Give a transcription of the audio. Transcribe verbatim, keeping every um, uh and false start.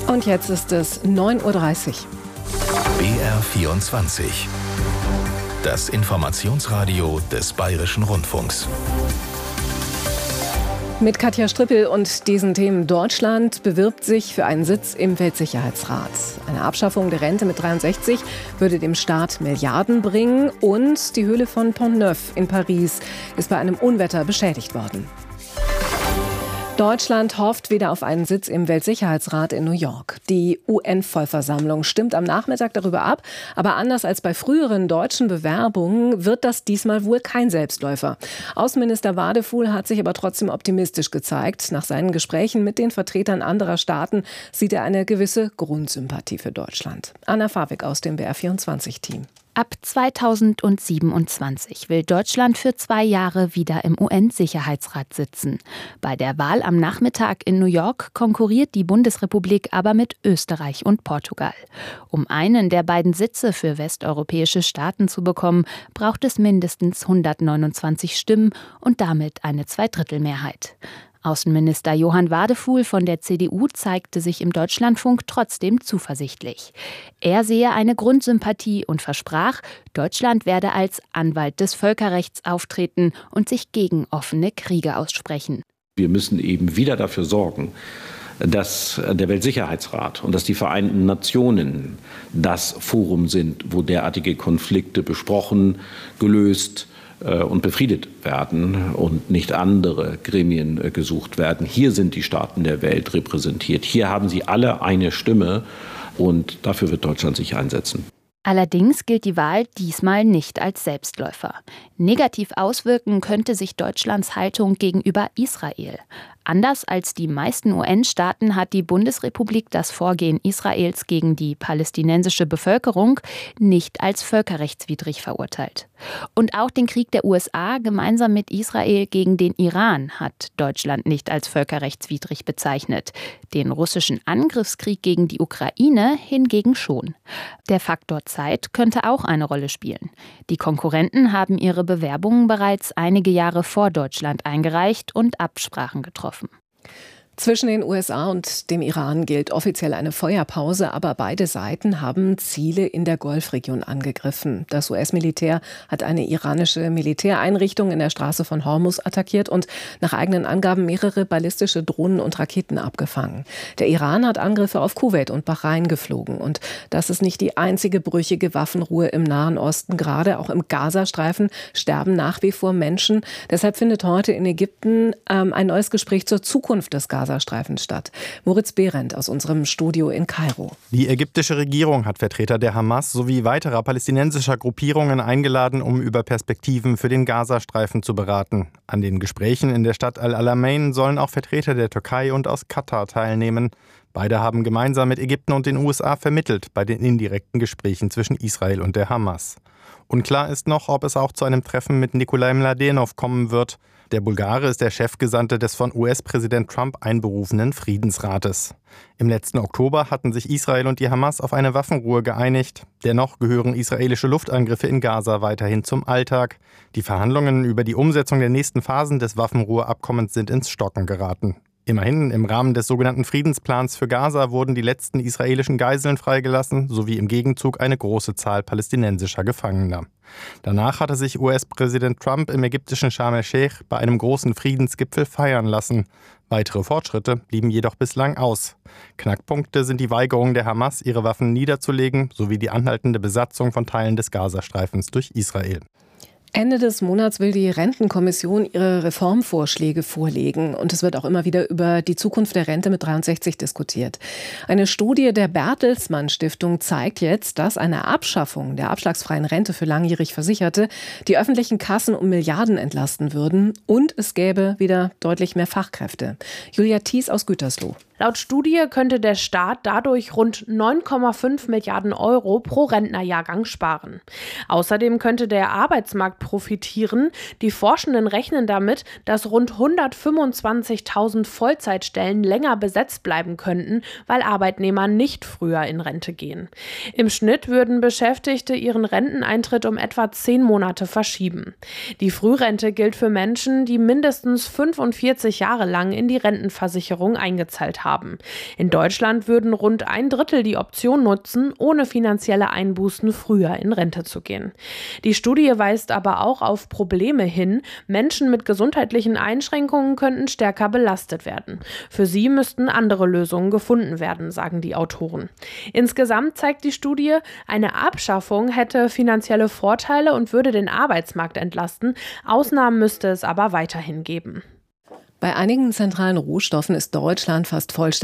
Und jetzt ist es neun Uhr dreißig. B R vierundzwanzig. Das Informationsradio des Bayerischen Rundfunks. Mit Katja Strippel und diesen Themen. Deutschland bewirbt sich für einen Sitz im Weltsicherheitsrat. Eine Abschaffung der Rente mit dreiundsechzig würde dem Staat Milliarden bringen. Und die Höhle von Pont-Neuf in Paris ist bei einem Unwetter beschädigt worden. Deutschland hofft wieder auf einen Sitz im Weltsicherheitsrat in New York. Die U N-Vollversammlung stimmt am Nachmittag darüber ab. Aber anders als bei früheren deutschen Bewerbungen wird das diesmal wohl kein Selbstläufer. Außenminister Wadefuhl hat sich aber trotzdem optimistisch gezeigt. Nach seinen Gesprächen mit den Vertretern anderer Staaten sieht er eine gewisse Grundsympathie für Deutschland. Anna Fawig aus dem B R vierundzwanzig-Team. Ab zweitausendsiebenundzwanzig will Deutschland für zwei Jahre wieder im U N-Sicherheitsrat sitzen. Bei der Wahl am Nachmittag in New York konkurriert die Bundesrepublik aber mit Österreich und Portugal. Um einen der beiden Sitze für westeuropäische Staaten zu bekommen, braucht es mindestens hundertneunundzwanzig Stimmen und damit eine Zweidrittelmehrheit. Außenminister Johann Wadefuhl von der C D U zeigte sich im Deutschlandfunk trotzdem zuversichtlich. Er sehe eine Grundsympathie und versprach, Deutschland werde als Anwalt des Völkerrechts auftreten und sich gegen offene Kriege aussprechen. Wir müssen eben wieder dafür sorgen, dass der Weltsicherheitsrat und dass die Vereinten Nationen das Forum sind, wo derartige Konflikte besprochen, gelöst und befriedet werden und nicht andere Gremien gesucht werden. Hier sind die Staaten der Welt repräsentiert. Hier haben sie alle eine Stimme und dafür wird Deutschland sich einsetzen. Allerdings gilt die Wahl diesmal nicht als Selbstläufer. Negativ auswirken könnte sich Deutschlands Haltung gegenüber Israel. Anders als die meisten U N-Staaten hat die Bundesrepublik das Vorgehen Israels gegen die palästinensische Bevölkerung nicht als völkerrechtswidrig verurteilt. Und auch den Krieg der U S A gemeinsam mit Israel gegen den Iran hat Deutschland nicht als völkerrechtswidrig bezeichnet. Den russischen Angriffskrieg gegen die Ukraine hingegen schon. Der Faktor Zeit könnte auch eine Rolle spielen. Die Konkurrenten haben ihre Bewerbungen bereits einige Jahre vor Deutschland eingereicht und Absprachen getroffen. Zwischen den U S A und dem Iran gilt offiziell eine Feuerpause, aber beide Seiten haben Ziele in der Golfregion angegriffen. Das U S-Militär hat eine iranische Militäreinrichtung in der Straße von Hormuz attackiert und nach eigenen Angaben mehrere ballistische Drohnen und Raketen abgefangen. Der Iran hat Angriffe auf Kuwait und Bahrain geflogen. Und das ist nicht die einzige brüchige Waffenruhe im Nahen Osten. Gerade auch im Gazastreifen sterben nach wie vor Menschen. Deshalb findet heute in Ägypten ähm, ein neues Gespräch zur Zukunft des Gazastreifens statt. Moritz Behrendt aus unserem Studio in Kairo. Die ägyptische Regierung hat Vertreter der Hamas sowie weiterer palästinensischer Gruppierungen eingeladen, um über Perspektiven für den Gazastreifen zu beraten. An den Gesprächen in der Stadt Al-Alamein sollen auch Vertreter der Türkei und aus Katar teilnehmen. Beide haben gemeinsam mit Ägypten und den U S A vermittelt bei den indirekten Gesprächen zwischen Israel und der Hamas. Unklar ist noch, ob es auch zu einem Treffen mit Nikolai Mladenov kommen wird. Der Bulgare ist der Chefgesandte des von U S-Präsident Trump einberufenen Friedensrates. Im letzten Oktober hatten sich Israel und die Hamas auf eine Waffenruhe geeinigt. Dennoch gehören israelische Luftangriffe in Gaza weiterhin zum Alltag. Die Verhandlungen über die Umsetzung der nächsten Phasen des Waffenruheabkommens sind ins Stocken geraten. Immerhin, im Rahmen des sogenannten Friedensplans für Gaza wurden die letzten israelischen Geiseln freigelassen, sowie im Gegenzug eine große Zahl palästinensischer Gefangener. Danach hatte sich U S-Präsident Trump im ägyptischen Sharm el-Sheikh bei einem großen Friedensgipfel feiern lassen. Weitere Fortschritte blieben jedoch bislang aus. Knackpunkte sind die Weigerung der Hamas, ihre Waffen niederzulegen, sowie die anhaltende Besatzung von Teilen des Gazastreifens durch Israel. Ende des Monats will die Rentenkommission ihre Reformvorschläge vorlegen. Und es wird auch immer wieder über die Zukunft der Rente mit dreiundsechzig diskutiert. Eine Studie der Bertelsmann Stiftung zeigt jetzt, dass eine Abschaffung der abschlagsfreien Rente für langjährig Versicherte die öffentlichen Kassen um Milliarden entlasten würden. Und es gäbe wieder deutlich mehr Fachkräfte. Julia Thies aus Gütersloh. Laut Studie könnte der Staat dadurch rund neun Komma fünf Milliarden Euro pro Rentnerjahrgang sparen. Außerdem könnte der Arbeitsmarkt profitieren. Die Forschenden rechnen damit, dass rund hundertfünfundzwanzigtausend Vollzeitstellen länger besetzt bleiben könnten, weil Arbeitnehmer nicht früher in Rente gehen. Im Schnitt würden Beschäftigte ihren Renteneintritt um etwa zehn Monate verschieben. Die Frührente gilt für Menschen, die mindestens fünfundvierzig Jahre lang in die Rentenversicherung eingezahlt haben. haben. In Deutschland würden rund ein Drittel die Option nutzen, ohne finanzielle Einbußen früher in Rente zu gehen. Die Studie weist aber auch auf Probleme hin. Menschen mit gesundheitlichen Einschränkungen könnten stärker belastet werden. Für sie müssten andere Lösungen gefunden werden, sagen die Autoren. Insgesamt zeigt die Studie, eine Abschaffung hätte finanzielle Vorteile und würde den Arbeitsmarkt entlasten. Ausnahmen müsste es aber weiterhin geben. Bei einigen zentralen Rohstoffen ist Deutschland fast vollständig